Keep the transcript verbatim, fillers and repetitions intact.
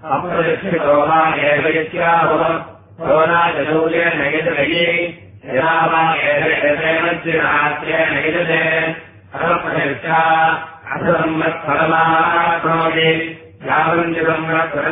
अप्रतिष्ठितो वा एव यस्याहुः सोनाचूर्येण यजलये यदा वा एतेन यजते अप्रतिष्ठा असम्मत्फलमाप्नोति यावञ्जसंवत्सरम्